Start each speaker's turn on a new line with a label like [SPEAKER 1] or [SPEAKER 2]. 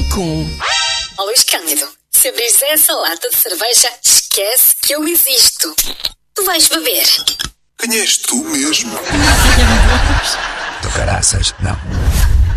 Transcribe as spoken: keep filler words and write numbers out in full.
[SPEAKER 1] com...
[SPEAKER 2] Ó Luís Cândido, se abris essa lata de cerveja, esquece que eu existo. Tu vais beber.
[SPEAKER 3] Quem és tu mesmo?
[SPEAKER 1] Ai, amor.
[SPEAKER 3] Do caraças, não.